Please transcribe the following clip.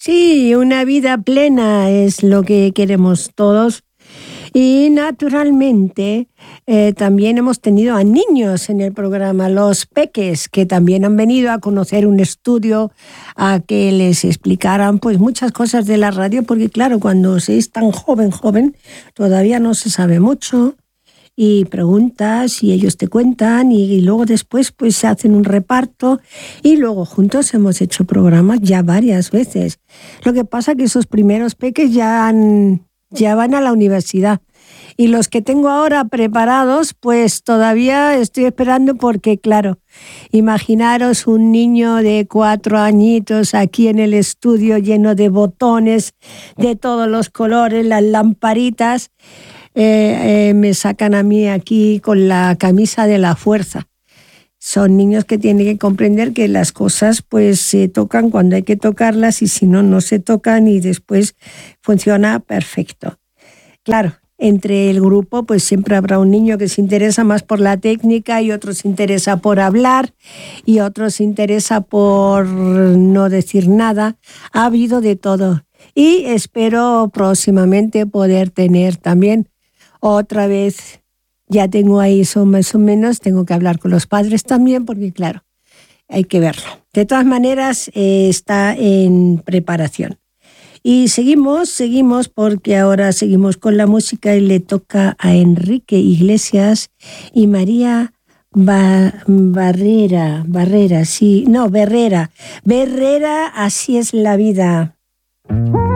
Sí, una vida plena es lo que queremos todos. Y naturalmente también hemos tenido a niños en el programa, los peques, que también han venido a conocer un estudio, a que les explicaran pues muchas cosas de la radio, porque claro, cuando se es tan joven, todavía no se sabe mucho. Y preguntas y ellos te cuentan y luego después pues se hacen un reparto y luego juntos hemos hecho programas ya varias veces. Lo que pasa que esos primeros peques ya van a la universidad y los que tengo ahora preparados pues todavía estoy esperando porque claro, imaginaros un niño de 4 añitos aquí en el estudio lleno de botones de todos los colores, las lamparitas. Me sacan a mí aquí con la camisa de la fuerza. Son niños que tienen que comprender que las cosas pues se tocan cuando hay que tocarlas y si no, no se tocan y después funciona perfecto. Claro, entre el grupo pues siempre habrá un niño que se interesa más por la técnica y otro se interesa por hablar y otro se interesa por no decir nada. Ha habido de todo y espero próximamente poder tener también otra vez, ya tengo ahí eso más o menos, tengo que hablar con los padres también porque claro, hay que verlo. De todas maneras, está en preparación. Y seguimos porque ahora seguimos con la música y le toca a Enrique Iglesias y María Barrera, Berrera, así es la vida.